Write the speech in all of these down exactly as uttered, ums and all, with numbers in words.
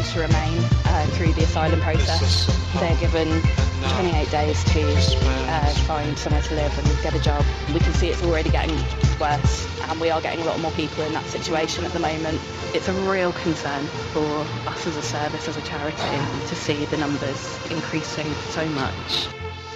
to remain uh, through the asylum process. They're given twenty-eight days to uh, find somewhere to live and get a job. We can see it's already getting worse, and we are getting a lot more people in that situation at the moment. It's a real concern for us as a service, as a charity, to see the numbers increasing so much.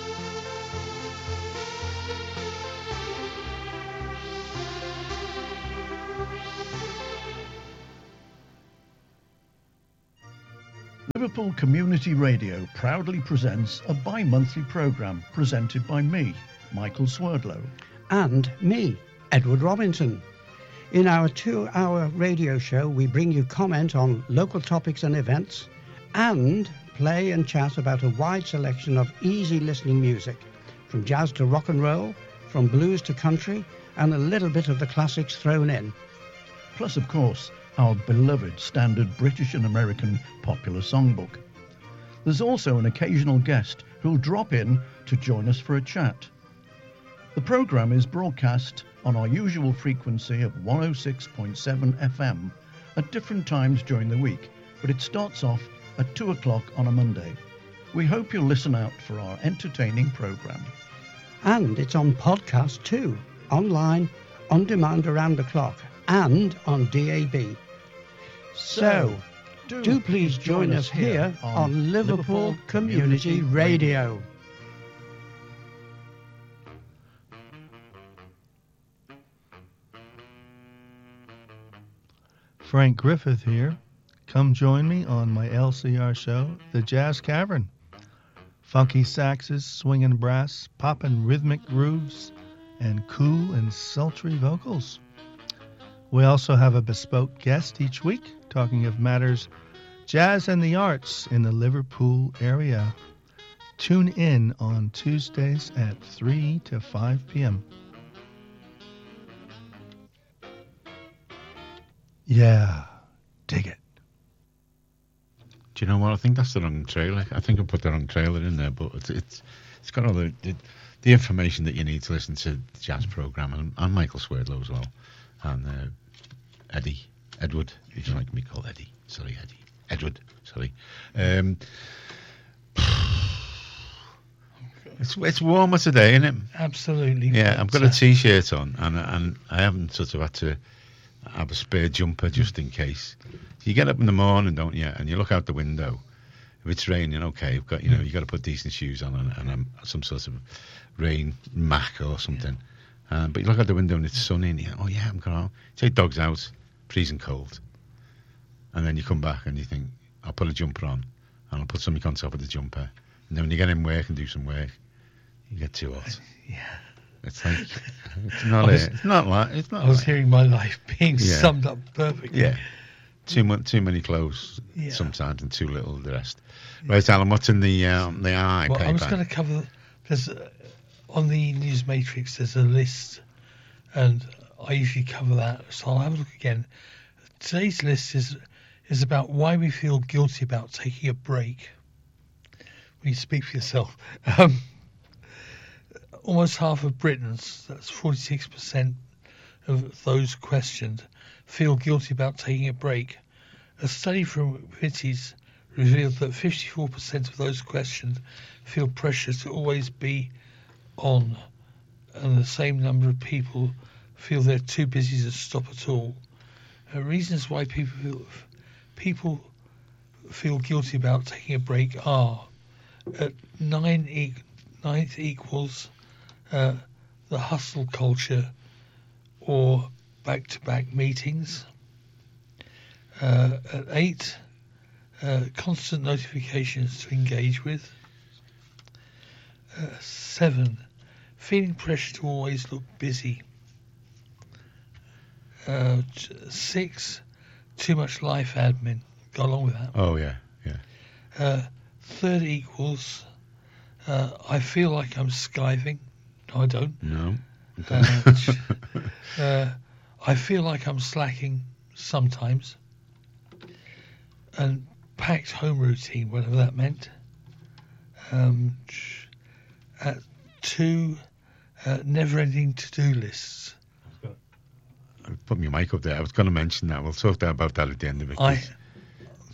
Liverpool Community Radio proudly presents a bi-monthly programme presented by me, Michael Swerdlow. And me, Edward Robinson. In our two-hour radio show, we bring you comment on local topics and events, and play and chat about a wide selection of easy listening music, from jazz to rock and roll, from blues to country, and a little bit of the classics thrown in. Plus, of course, our beloved standard British and American popular songbook. There's also an occasional guest who'll drop in to join us for a chat. The programme is broadcast on our usual frequency of one oh six point seven F M at different times during the week, but it starts off at two o'clock on a Monday. We hope you'll listen out for our entertaining programme. And it's on podcast too, online, on demand around the clock, and on D A B. So, do, do please join, join us here on, on Liverpool, Liverpool Community, Community Radio. Radio. Frank Griffith here. Come join me on my L C R show, The Jazz Cavern. Funky saxes, swinging brass, popping rhythmic grooves, and cool and sultry vocals. We also have a bespoke guest each week talking of matters jazz and the arts in the Liverpool area. Tune in on Tuesdays at three to five p.m. Yeah, dig it. Do you know what? I think that's the wrong trailer. I think I put the wrong trailer in there, but it's it's, it's got all the, the the information that you need to listen to the jazz programme, and, and Michael Swerdlow as well, and uh, Eddie, Edward, if you like to be called Eddie. Sorry, Eddie. Edward, sorry. Um, it's it's warmer today, isn't it? Absolutely. Yeah, I've got a T-shirt on, and and I haven't sort of had to have a spare jumper just in case. You get up in the morning, don't you, and you look out the window. If it's raining, okay, you've got you know you got to put decent shoes on and, and um, some sort of rain mac or something. Um, but you look out the window and it's sunny, and you think, oh yeah, I'm going. Take dogs out, freezing cold, and then you come back and you think, I'll put a jumper on, and I'll put something on top of the jumper, and then when you get in work and do some work, you get too hot. Yeah. It's like it's not was, it. It's not like it's not. I was like, hearing my life being yeah. summed up perfectly. Yeah. Too much, too many clothes yeah. sometimes, and too little the rest. Yeah. Right, Alan. What's in the um, the eye well, paper? I was going to cover. There's uh, on the News Matrix. There's a list, and I usually cover that. So I'll have a look again. Today's list is is about why we feel guilty about taking a break. When you speak for yourself, um, almost half of Britons, that's forty-six percent of those questioned, feel guilty about taking a break. A study from Whitty's revealed that fifty-four percent of those questioned feel pressure to always be on, and the same number of people feel they're too busy to stop at all. Uh, reasons why people feel, people feel guilty about taking a break are at nine e- ninth equals uh, the hustle culture or back-to-back meetings. Uh, at eight, uh, constant notifications to engage with. Uh, seven, feeling pressure to always look busy. Uh, six, too much life admin. Go along with that. Oh yeah, yeah. Uh, third equals, uh, I feel like I'm skiving. No, I don't. No. Uh, uh, I feel like I'm slacking sometimes. And packed home routine, whatever that meant. Um, at two, uh, never-ending to-do lists. Put my mic up there. I was going to mention that. We'll talk about that at the end of it. I,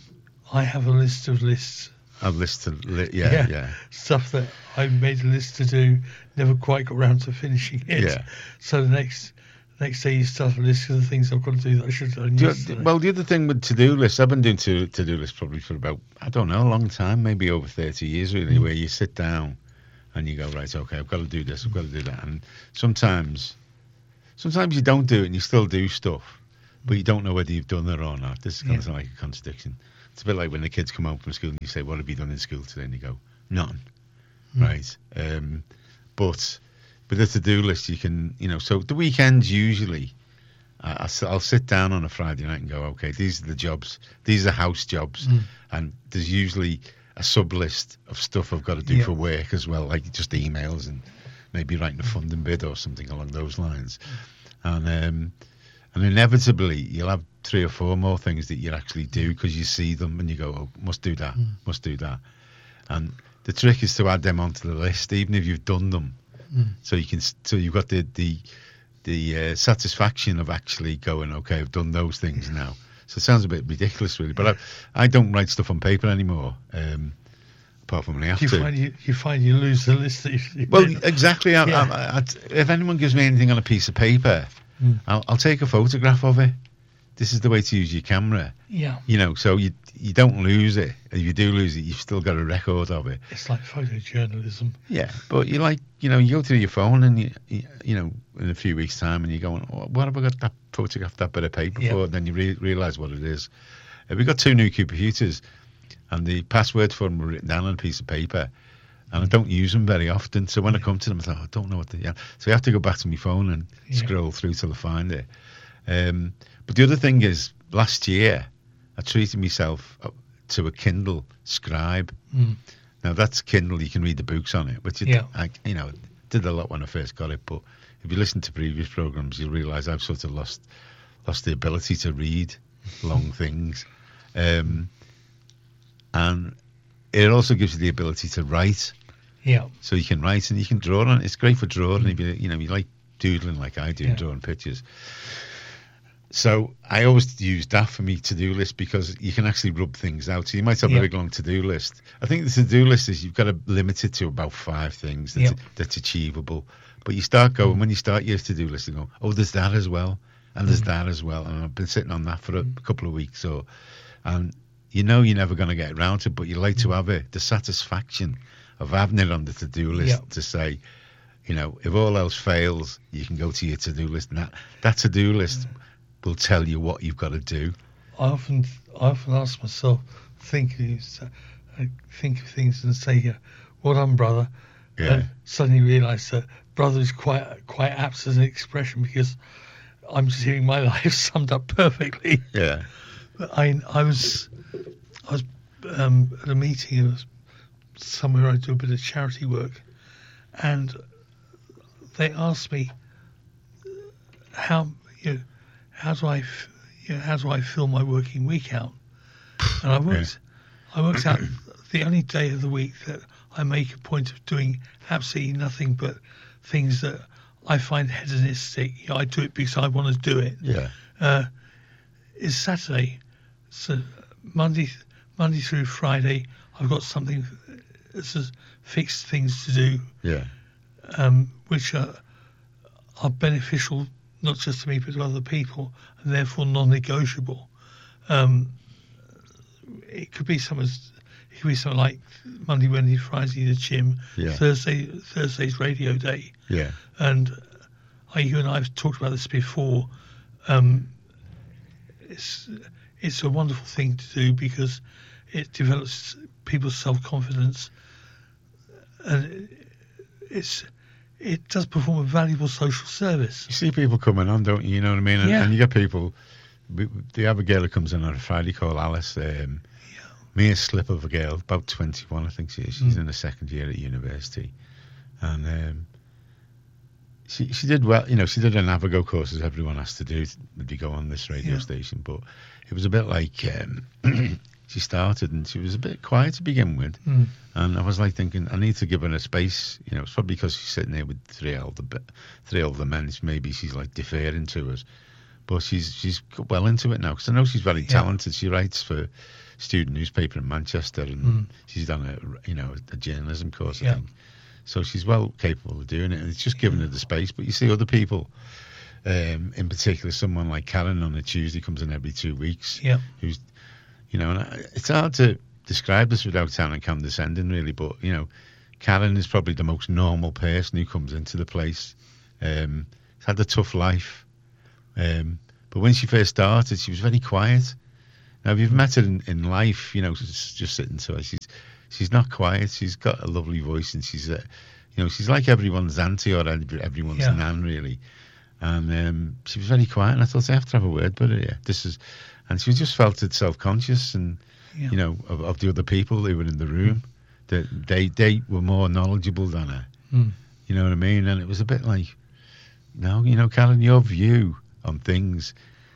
I have a list of lists. A list to li- yeah, Yeah. yeah, Stuff that I made a list to do, never quite got around to finishing it. Yeah. So the next next day you start a list of the things I've got to do that I should have done Do you- yesterday. well, the other thing with to-do lists, I've been doing to to-do lists probably for about, I don't know, a long time, maybe over thirty years really, Mm. where you sit down and you go, right, okay, I've got to do this, I've got to do that. And sometimes, sometimes you don't do it and you still do stuff, but you don't know whether you've done it or not. This is kind Yeah. of like a contradiction. It's a bit like when the kids come home from school and you say, what have you done in school today? And you go, none, Mm. right? Um, but with a to-do list, you can, you know, so the weekends usually, I- I'll, s- I'll sit down on a Friday night and go, okay, these are the jobs, these are house jobs, Mm. and there's usually a sub list of stuff I've got to do Yeah. for work as well, like just emails and maybe writing a funding bid or something along those lines. And um, and inevitably you'll have three or four more things that you actually do because you see them and you go, oh, must do that, Mm. must do that. And the trick is to add them onto the list, even if you've done them. Mm. So you can, s- so you've got the the the uh, satisfaction of actually going, okay, I've done those things now. So it sounds a bit ridiculous, really, but I, I don't write stuff on paper anymore, um, apart from when I have you to. find you, you find you lose the list that you Well, exactly. I, Yeah. I, I, if anyone gives me anything on a piece of paper, Mm. I'll, I'll take a photograph of it. This is the way to use your camera, yeah, you know. So you you don't lose it. If you do lose it, you've still got a record of it. it's like photojournalism. Yeah, but you like, you know, you go through your phone and you, you, you know, in a few weeks' time, and you're going, oh, what have I got that photograph, that bit of paper Yeah. for? Then you re- realise what it is. Uh, we got two new computers, and the password for them were written down on a piece of paper, and I don't use them very often. So when I come to them, I thought, oh, I don't know what they are. So I have to go back to my phone and Yeah. scroll through till I find it. Um, but the other thing is, last year, I treated myself up to a Kindle Scribe. Mm. Now that's Kindle, you can read the books on it, which it, Yeah. I, you know, did a lot when I first got it. But if you listen to previous programs, you'll realise I've sort of lost lost the ability to read long things, um, and it also gives you the ability to write. Yeah, So you can write and you can draw on it. It's great for drawing. If you you know you like doodling like I do, Yeah. drawing pictures. So I always use that for me to-do list because you can actually rub things out. So you might have Yeah. a big long to-do list. I think the to-do list is you've got to limit it to about five things that's, Yeah. that's achievable. But you start going, when you start your to-do list, you go, oh, there's that as well, and there's Mm. that as well. And I've been sitting on that for a couple of weeks. So, and you know you're never going to get around to it, but you like to have it, the satisfaction of having it on the to-do list Yeah. to say, you know, if all else fails, you can go to your to-do list. And that, that to-do list will tell you what you've got to do. I often I often ask myself, think I think of things and say, yeah, well done, brother. Yeah. And suddenly realise that brother is quite quite apt as an expression because I'm just hearing my life summed up perfectly. Yeah. But I I was I was um, at a meeting of somewhere I do a bit of charity work, and they asked me how you know, how do I f- you know, how do I fill my working week out, and I worked I worked out the only day of the week that I make a point of doing absolutely nothing but things that I find hedonistic. You know, I do it because I want to do it. Yeah. Uh, is Saturday. So Monday, Monday through Friday, I've got something that's a fixed things to do, Yeah. um, which are, are beneficial not just to me but to other people, and therefore non-negotiable. Um, it could be something. It could be something like Monday, Wednesday, Friday the gym, Yeah. Thursday, Thursday's radio day, Yeah. and uh, you and I have talked about this before. Um, it's it's a wonderful thing to do because it develops people's self-confidence, and it's it does perform a valuable social service. You see people coming on, don't you? You know what I mean? And, Yeah. and you get people. we- The other girl who comes in on a Friday called Alice. Um, mere slip of a girl, about twenty-one, I think she is. She's Mm. in the second year at university, and um, she she did well. You know, she did a Navigo course as everyone has to do if you go on this radio Yeah. station. But it was a bit like um, she started and she was a bit quiet to begin with. Mm. And I was like thinking, I need to give her a space. You know, it's probably because she's sitting there with three older, three older men. It's maybe she's like deferring to us, but she's she's got well into it now because I know she's very Yeah. talented. She writes for student newspaper in Manchester, and Mm. she's done a you know a journalism course, I Yeah. think. So she's well capable of doing it, and it's just giving her the space. But you see other people, um, in particular, someone like Karen on a Tuesday comes in every two weeks. Yeah. Who's, you know, and I, it's hard to describe this without sounding condescending, really. But you know, Karen is probably the most normal person who comes into the place. Um, she's had a tough life, um, but when she first started, she was very quiet. Now, if you've met her in, in life, you know, just, just sitting to her, she's she's not quiet. She's got a lovely voice, and she's, uh, you know, she's like everyone's auntie or everyone's Yeah. nan, really. And um, she was very quiet, and I thought I have to have a word with her. Yeah, this is, and she just felt it self-conscious, and Yeah. you know, of, of the other people who were in the room, that they they were more knowledgeable than her. Mm. You know what I mean? And it was a bit like, no, you know, Karen, your view on things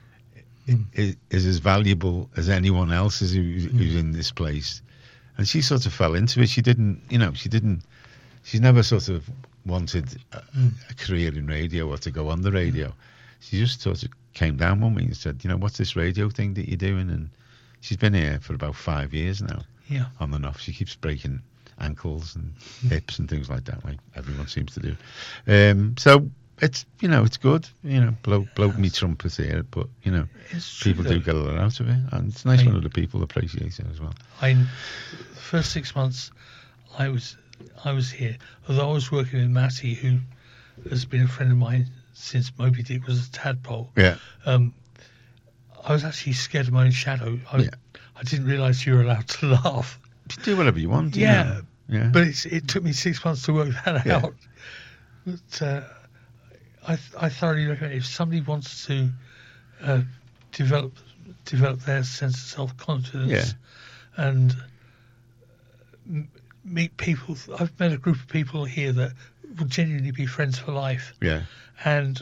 Mm. is, is as valuable as anyone else's who, who's in this place. And she sort of fell into it. She didn't, you know, she didn't, she's never sort of wanted a, Mm. a career in radio or to go on the radio. She just sort of came down one week and said, you know, what's this radio thing that you're doing? And she's been here for about five years now, Yeah. on and off. She keeps breaking ankles and Mm. hips and things like that, like everyone seems to do. Um, so it's, you know, it's good. You know, blow, blow me trumpet here, but, you know, It's true, people though. do get a lot out of it. And it's nice I- when other people appreciate it as well. I, the first six months, I was I was here. Although I was working with Matty, who has been a friend of mine since Moby Dick was a tadpole. Yeah. Um, I was actually scared of my own shadow. I, Yeah. I didn't realise you were allowed to laugh. Just do whatever you want. you Yeah, know. Yeah. But it's, it took me six months to work that Yeah. out. But uh, I I thoroughly recommend if somebody wants to uh, develop develop their sense of self confidence Yeah. and m- meet people. I've met a group of people here that will genuinely be friends for life, yeah. and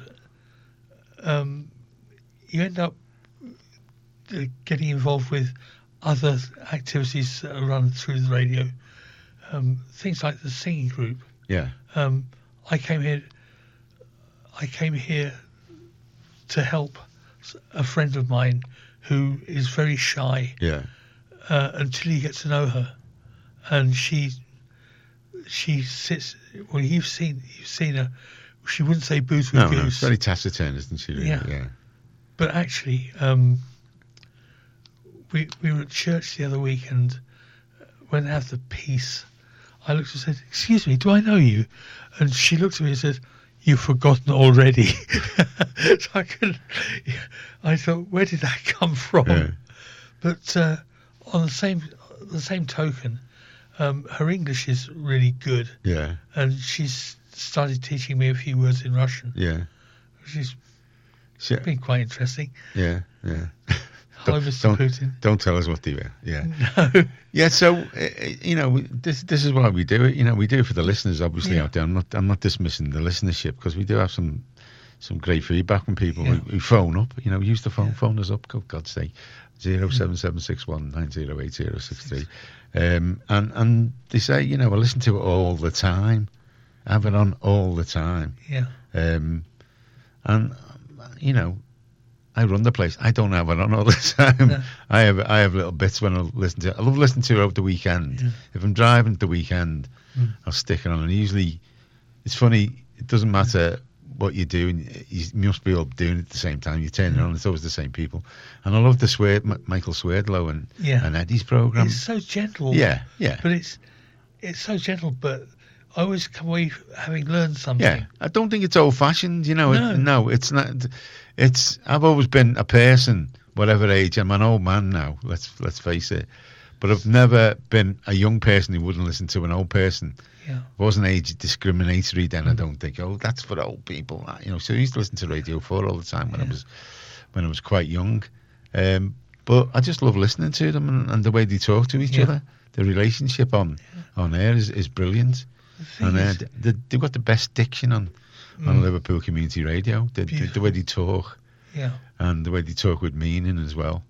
um, you end up uh, getting involved with other activities that are run through the radio. Um, things like the singing group. Yeah. Um, I came here. I came here to help s- a friend of mine who is very shy Yeah. uh, until you get to know her, and she she sits. Well, you've seen you've seen her. She wouldn't say booze with No, no, goose, it's very taciturn, isn't she? Really? Yeah. Yeah. but actually, um, we we were at church the other week, and when they have the peace, I looked and said, "Excuse me, do I know you?" And she looked at me and said, "You've forgotten already." So I could. I thought, where did that come from? Yeah. But uh, on the same the same token, um, her English is really good, Yeah. and she's started teaching me a few words in Russian, Yeah. which has She, been quite interesting. yeah. Yeah. Hello, Don't- Mister don't- Putin. Don't tell us what they were. Yeah. No. Yeah, so uh, you know, we- this this is why we do it. You know, we do it for the listeners, obviously Yeah. out there. I'm not I'm not dismissing the listenership because we do have some some great feedback from people Yeah. who, who phone up. You know, use the phone, Yeah. phone us up. For God's sake, zero seven seven six one nine zero eight zero six three, um, and and they say, you know, I listen to it all the time. I have it on all the time, Yeah. um, and you know. I run the place. I don't have it on all the time. No. I have I have little bits when I listen to it. I love listening to it over the weekend. Yeah. If I'm driving at the weekend, Mm. I'll stick it on. And usually, it's funny. It doesn't matter what you're doing. You must be all doing it at the same time. You turn it on. It's always the same people. And I love the Swerd, M- Michael Swerdlow and Yeah. and Eddie's program. It's so gentle. Yeah, yeah, But it's it's so gentle, but I always come away having learned something. yeah. I don't think it's old fashioned. You know, No. it, no, it's not. It's. I've always been a person, whatever age. I'm an old man now. Let's let's face it. But I've never been a young person who wouldn't listen to an old person. Yeah. Wasn't age discriminatory then. I don't think. Oh, that's for old people. You know. So I used to listen to Radio Four all the time when I Yeah. was when I was quite young. Um, but I just love listening to them and, and the way they talk to each Yeah. other. The relationship on on air is, is brilliant. The thing And uh, is, they, they've got the best diction on on Mm. Liverpool Community Radio. The, the, the Beautiful. way they talk yeah. and the way they talk with meaning as well.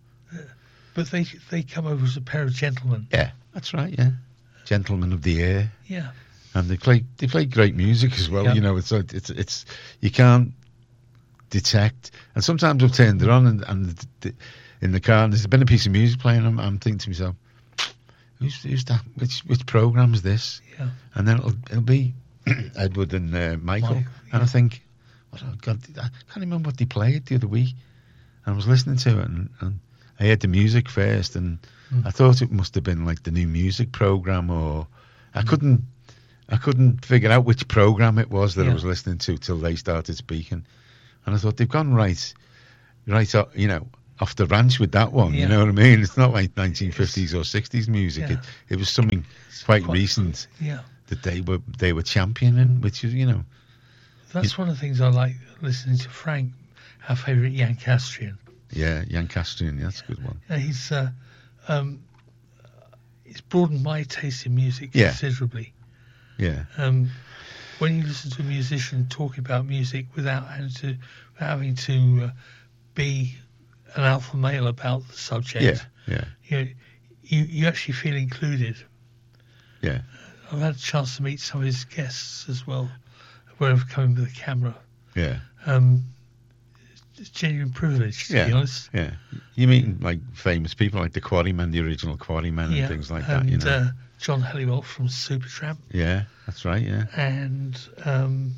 But they they come over as a pair of gentlemen. Yeah, that's right. Yeah, gentlemen of the air. Yeah. And they play they play great music as well. Yeah. You know, it's like- it's it's you can't detect. And sometimes I've turned it on, and, and the, in the car, and there's been a piece of music playing. I'm, I'm thinking to myself, who's, who's that? Which which program is this? Yeah. And then it'll it'll be Edward and uh, Michael, Mike, and I think, oh God, I can't remember what they played the other week. And I was listening to it, and, and I heard the music first, and Mm. I thought it must have been like the new music program, or I couldn't I couldn't figure out which program it was that Yeah. I was listening to till they started speaking, and I thought they've gone right, right, o- you know, off the ranch with that one. Yeah. You know what I mean? It's not like nineteen fifties or sixties music. Yeah. It, it was something quite quite- recent Yeah. that they were they were championing, which is, you know, That's one of the things I like listening to Frank, our favourite Yancastrian. yeah, Yancastrian, that's a good one. Uh, he's uh, um, it's broadened my taste in music Yeah. considerably. Yeah, Um, when you listen to a musician talk about music without having to, without having to uh, be an alpha male about the subject, yeah, yeah, you, know, you you actually feel included. yeah, I've had a chance to meet some of his guests as well, where I've come in with a camera. yeah. Um, it's a genuine privilege, to Yeah. be honest. Yeah, you mean like famous people like the Quarrymen, the original Quarrymen, and things like that. and You know. uh, John Halliwell from Supertramp, yeah, that's right. Yeah, and um,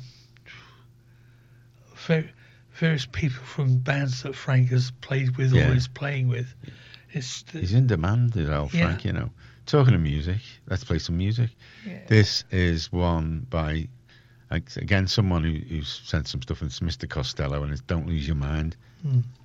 ver- various people from bands that Frank has played with Yeah. or is playing with. It's the, he's in demand, is old Yeah. Frank. You know. Talking of music, let's play some music. yeah, This is one by, like, again, someone who, who's sent some stuff. And it's Mister Costello, and it's "Don't Lose Your Mind." mm.